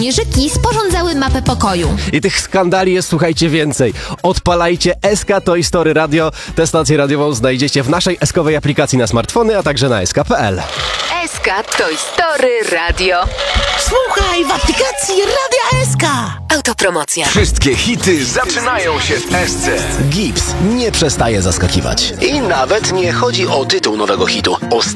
Życzki sporządzały mapę pokoju. I tych skandali jest, słuchajcie, więcej. Odpalajcie SK Toy Story Radio. Tę stację radiową znajdziecie w naszej SK-owej aplikacji na smartfony, a także na sk.pl. SK Toy Story Radio. Słuchaj w aplikacji Radia SK. Autopromocja. Wszystkie hity zaczynają się w SC. Gips nie przestaje zaskakiwać. I nawet nie chodzi o tytuł nowego hitu.